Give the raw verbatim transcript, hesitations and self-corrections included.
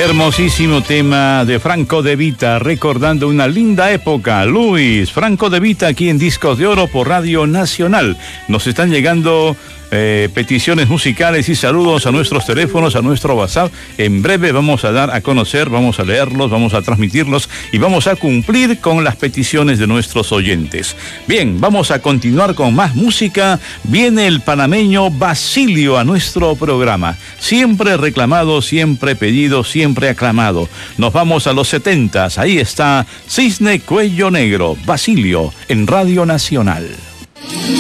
Hermosísimo tema de Franco De Vita, recordando una linda época. Luis, Franco De Vita aquí en Discos de Oro por Radio Nacional. Nos están llegando eh, peticiones musicales y saludos a nuestros teléfonos, a nuestro WhatsApp. En breve vamos a dar a conocer, vamos a leerlos, vamos a transmitirlos y vamos a cumplir con las peticiones de nuestros oyentes. Bien, vamos a continuar con más música. Viene el panameño Basilio a nuestro programa. Siempre reclamado, siempre pedido, siempre aclamado. Nos vamos a los setentas. Ahí está Cisne Cuello Negro, Basilio, en Radio Nacional.